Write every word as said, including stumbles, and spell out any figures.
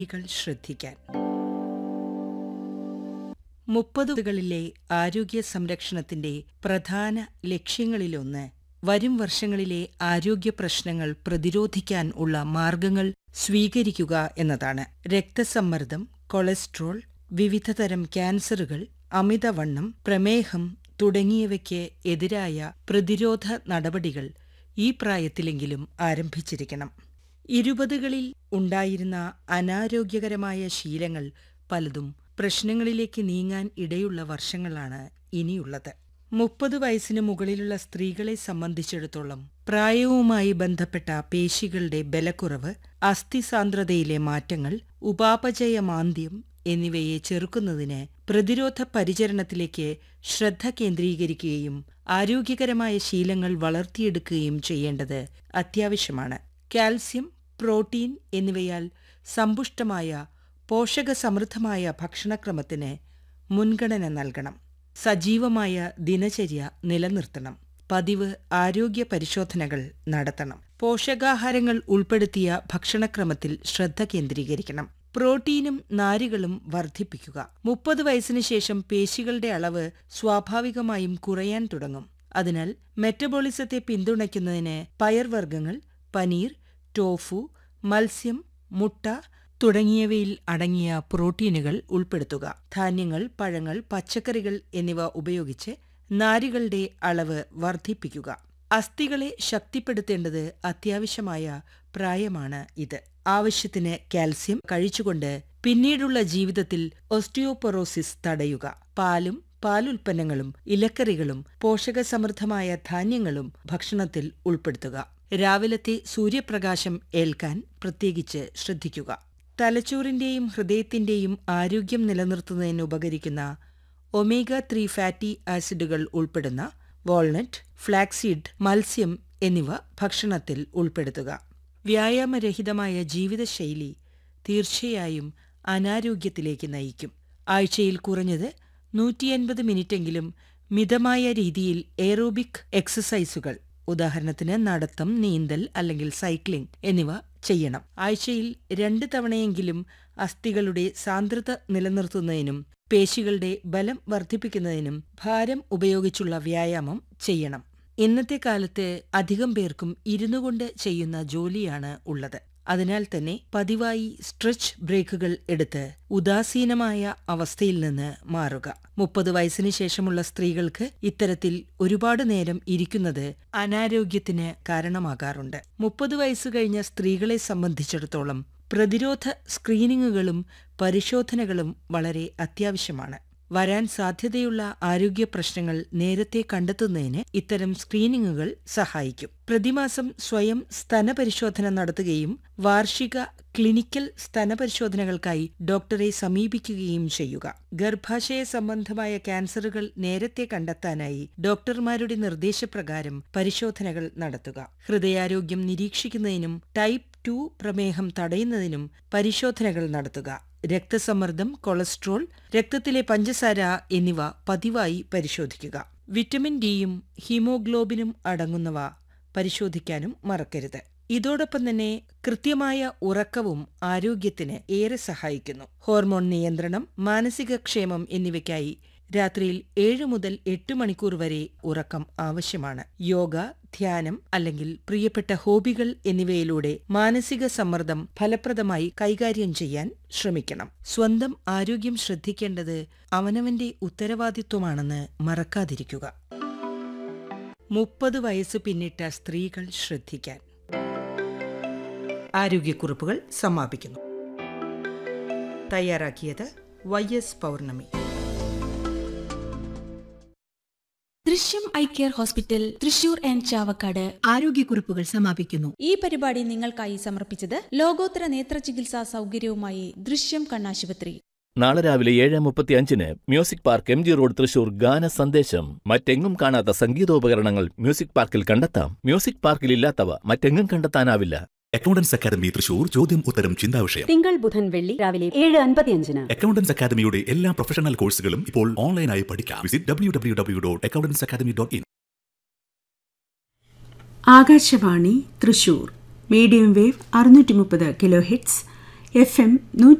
കൾ ശ്രദ്ധിക്കാൻ. മുപ്പതുകളിലെ ആരോഗ്യ സംരക്ഷണത്തിന്റെ പ്രധാന ലക്ഷ്യങ്ങളിലൊന്ന് വരും വർഷങ്ങളിലെ ആരോഗ്യ പ്രശ്നങ്ങൾ പ്രതിരോധിക്കാൻ ഉള്ള മാർഗങ്ങൾ സ്വീകരിക്കുക എന്നതാണ്. രക്തസമ്മർദ്ദം, കൊളസ്ട്രോൾ, വിവിധതരം ക്യാൻസറുകൾ, അമിതവണ്ണം, പ്രമേഹം തുടങ്ങിയവയ്ക്ക് എതിരായ പ്രതിരോധ നടപടികൾ ഈ പ്രായത്തിലെങ്കിലും ആരംഭിച്ചിരിക്കണം. ഇരുപതുകളിൽ ഉണ്ടായിരുന്ന അനാരോഗ്യകരമായ ശീലങ്ങൾ പലതും പ്രശ്നങ്ങളിലേക്ക് നീങ്ങാൻ ഇടയുള്ള വർഷങ്ങളാണ് ഇനിയുള്ളത്. മുപ്പത് വയസ്സിന് മുകളിലുള്ള സ്ത്രീകളെ സംബന്ധിച്ചിടത്തോളം പ്രായവുമായി ബന്ധപ്പെട്ട പേശികളുടെ ബലക്കുറവ്, അസ്ഥിസാന്ദ്രതയിലെ മാറ്റങ്ങൾ, ഉപാപചയ മാന്ദ്യം എന്നിവയെ ചെറുക്കുന്നതിന് പ്രതിരോധ പരിചരണത്തിലേക്ക് ശ്രദ്ധ കേന്ദ്രീകരിക്കുകയും ആരോഗ്യകരമായ ശീലങ്ങൾ വളർത്തിയെടുക്കുകയും ചെയ്യേണ്ടത് അത്യാവശ്യമാണ്. കാൽസ്യം, പ്രോട്ടീൻ എന്നിവയാൽ സമ്പുഷ്ടമായ പോഷകസമൃദ്ധമായ ഭക്ഷണക്രമത്തിന് മുൻഗണന നൽകണം. സജീവമായ ദിനചര്യ നിലനിർത്തണം. പതിവ് ആരോഗ്യ പരിശോധനകൾ നടത്തണം. പോഷകാഹാരങ്ങൾ ഉൾപ്പെടുത്തിയ ഭക്ഷണക്രമത്തിൽ ശ്രദ്ധ കേന്ദ്രീകരിക്കണം. പ്രോട്ടീനും നാരുകളും വർദ്ധിപ്പിക്കുക. മുപ്പത് വയസ്സിന് ശേഷം പേശികളുടെ അളവ് സ്വാഭാവികമായും കുറയാൻ തുടങ്ങും. അതിനാൽ മെറ്റബോളിസത്തെ പിന്തുണയ്ക്കുന്നതിന് പയർവർഗ്ഗങ്ങൾ, പനീർ, ടോഫു, മത്സ്യം, മുട്ട തുടങ്ങിയവയിൽ അടങ്ങിയ പ്രോട്ടീനുകൾ ഉൾപ്പെടുത്തുക. ധാന്യങ്ങൾ, പഴങ്ങൾ, പച്ചക്കറികൾ എന്നിവ ഉപയോഗിച്ച് നാരുകളുടെ അളവ് വർദ്ധിപ്പിക്കുക. അസ്ഥികളെ ശക്തിപ്പെടുത്തേണ്ടത് അത്യാവശ്യമായ പ്രായമാണ് ഇത്. ആവശ്യത്തിന് കാൽസ്യം കഴിച്ചുകൊണ്ട് പിന്നീടുള്ള ജീവിതത്തിൽ ഓസ്റ്റിയോപൊറോസിസ് തടയുക. പാലും പാലുൽപ്പന്നങ്ങളും ഇലക്കറികളും പോഷകസമൃദ്ധമായ ധാന്യങ്ങളും ഭക്ഷണത്തിൽ ഉൾപ്പെടുത്തുക. രാവിലത്തെ സൂര്യപ്രകാശം ഏൽക്കാൻ പ്രത്യേകിച്ച് ശ്രദ്ധിക്കുക. തലച്ചോറിന്റെയും ഹൃദയത്തിന്റെയും ആരോഗ്യം നിലനിർത്തുന്നതിന് ഉപകരിക്കുന്ന ഒമേഗ ത്രീ ഫാറ്റി ആസിഡുകൾ ഉൾപ്പെടുന്ന വാൾനട്ട്, ഫ്ലാക്സീഡ്, മത്സ്യം എന്നിവ ഭക്ഷണത്തിൽ ഉൾപ്പെടുത്തുക. വ്യായാമരഹിതമായ ജീവിതശൈലി തീർച്ചയായും അനാരോഗ്യത്തിലേക്ക് നയിക്കും. ആഴ്ചയിൽ കുറഞ്ഞത് നൂറ്റിയൻപത് മിനിറ്റെങ്കിലും മിതമായ രീതിയിൽ എയറോബിക് എക്സസൈസുകൾ, ഉദാഹരണത്തിന് നടത്തം, നീന്തൽ അല്ലെങ്കിൽ സൈക്ലിംഗ് എന്നിവ ചെയ്യണം. ആഴ്ചയിൽ രണ്ട് തവണയെങ്കിലും അസ്ഥികളുടെ സാന്ദ്രത നിലനിർത്തുന്നതിനും പേശികളുടെ ബലം വർദ്ധിപ്പിക്കുന്നതിനും ഭാരം ഉപയോഗിച്ചുള്ള വ്യായാമം ചെയ്യണം. ഇന്നത്തെ കാലത്ത് അധികം പേർക്കും ഇരുന്നുകൊണ്ട് ചെയ്യുന്ന ജോലിയാണ് ഉള്ളത്. അതിനാൽ തന്നെ പതിവായി സ്ട്രെച്ച് ബ്രേക്കുകൾ എടുത്ത് ഉദാസീനമായ അവസ്ഥയിൽ നിന്ന് മാറുക. മുപ്പത് വയസ്സിന് ശേഷമുള്ള സ്ത്രീകൾക്ക് ഇത്തരത്തിൽ ഒരുപാട് നേരം ഇരിക്കുന്നത് അനാരോഗ്യത്തിന് കാരണമാകാറുണ്ട്. മുപ്പത് വയസ്സ് കഴിഞ്ഞ സ്ത്രീകളെ സംബന്ധിച്ചിടത്തോളം പ്രതിരോധ സ്ക്രീനിങ്ങുകളും പരിശോധനകളും വളരെ അത്യാവശ്യമാണ്. വരാൻ സാധ്യതയുള്ള ആരോഗ്യ പ്രശ്നങ്ങൾ നേരത്തെ കണ്ടെത്തുന്നതിന് ഇത്തരം സ്ക്രീനിങ്ങുകൾ സഹായിക്കും. പ്രതിമാസം സ്വയം സ്തനപരിശോധന നടത്തുകയും വാർഷിക ക്ലിനിക്കൽ സ്തനപരിശോധനകൾക്കായി ഡോക്ടറെ സമീപിക്കുകയും ചെയ്യുക. ഗർഭാശയ സംബന്ധമായ ക്യാൻസറുകൾ നേരത്തെ കണ്ടെത്താനായി ഡോക്ടർമാരുടെ നിർദ്ദേശപ്രകാരം പരിശോധനകൾ നടത്തുക. ഹൃദയാരോഗ്യം നിരീക്ഷിക്കുന്നതിനും ടൈപ്പ് ടു പ്രമേഹം തടയുന്നതിനും പരിശോധനകൾ നടത്തുക. രക്തസമ്മർദ്ദം, കൊളസ്ട്രോൾ, രക്തത്തിലെ പഞ്ചസാര എന്നിവ പതിവായി പരിശോധിക്കുക. വിറ്റമിൻ ഡിയും ഹീമോഗ്ലോബിനും അടങ്ങുന്നവ പരിശോധിക്കാനും മറക്കരുത്. ഇതോടൊപ്പം തന്നെ കൃത്യമായ ഉറക്കവും ആരോഗ്യത്തിന് ഏറെ സഹായിക്കുന്നു. ഹോർമോൺ നിയന്ത്രണം, മാനസിക ക്ഷേമം എന്നിവയ്ക്കായി രാത്രിയിൽ ഏഴ് മുതൽ എട്ട് മണിക്കൂർ വരെ ഉറക്കം ആവശ്യമാണ്. യോഗ, ധ്യാനം അല്ലെങ്കിൽ പ്രിയപ്പെട്ട ഹോബികൾ എന്നിവയിലൂടെ മാനസിക സമ്മർദ്ദം ഫലപ്രദമായി കൈകാര്യം ചെയ്യാൻ ശ്രമിക്കണം. സ്വന്തം ആരോഗ്യം ശ്രദ്ധിക്കേണ്ടത് അവനവന്റെ ഉത്തരവാദിത്വമാണെന്ന് മറക്കാതിരിക്കുക. മുപ്പത് വയസ്സ് പിന്നിട്ട സ്ത്രീകൾ ശ്രദ്ധിക്കാൻ. ആരോഗ്യക്കുറിപ്പുകൾ സമാപിക്കുന്നു. തയ്യാറാക്കിയത് വൈ എസ് പൗർണമി. ദൃശ്യം eye care hospital, Thrissur and Chavakkad. ആരോഗ്യക്കുറിപ്പുകൾ സമാപിക്കുന്നു. ഈ പരിപാടി നിങ്ങൾക്കായി സമർപ്പിച്ചത് ലോകോത്തര നേത്ര ചികിത്സാ സൗകര്യവുമായി ദൃശ്യം കണ്ണാശുപത്രി. നാളെ രാവിലെ ഏഴ് മുപ്പത്തി അഞ്ചിന് music park, M G road, Thrissur. ഗാന സന്ദേശം. മറ്റെങ്ങും കാണാത്ത സംഗീതോപകരണങ്ങൾ മ്യൂസിക് പാർക്കിൽ കണ്ടെത്താം. മ്യൂസിക് പാർക്കിൽ ഇല്ലാത്തവ മറ്റെങ്ങും കണ്ടെത്താനാവില്ല. അക്കൗണ്ടൻസ് അക്കാദമി തൃശൂർ ചോദ്യം ഉത്തരം ചിന്താവിഷയം. തിങ്കൾ ബുധൻ വെള്ളി രാവിലെ ഏഴ് അൻപത്തിയഞ്ചിന്. അക്കൗണ്ടൻസ് അക്കാദമിയുടെ എല്ലാ പ്രൊഫഷണൽ കോഴ്സുകളും ഇപ്പോൾ ഓൺലൈനായി പഠിക്കാം. Visit W W W dot accountants academy dot in. Akashvani Thrissur. Medium wave അറുന്നൂറ്റി മുപ്പത് കിലോ ഹിറ്റ്സ്. F M